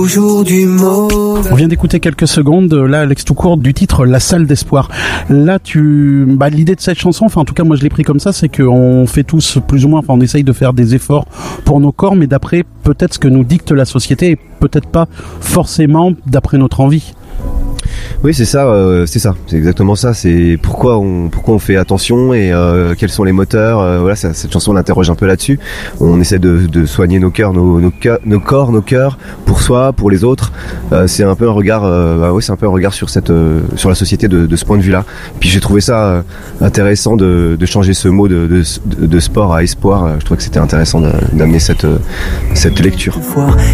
On vient d'écouter quelques secondes, là, Alex Toucourt, du titre La Salle d'Espoir. Là, l'idée de cette chanson, enfin, en tout cas, moi, je l'ai pris comme ça, c'est qu'on fait tous, plus ou moins, enfin, on essaye de faire des efforts pour nos corps, mais d'après, peut-être, ce que nous dicte la société, et peut-être pas forcément d'après notre envie. Oui, c'est ça, c'est exactement ça. C'est pourquoi on fait attention et quels sont les moteurs. Voilà, cette chanson l'interroge un peu là-dessus. On essaie de soigner nos cœurs, nos corps, pour soi, pour les autres. C'est un peu un regard, c'est un peu un regard sur sur la société de ce point de vue-là. Puis j'ai trouvé ça intéressant de changer ce mot de sport à espoir. Je trouvais que c'était intéressant d'amener cette lecture.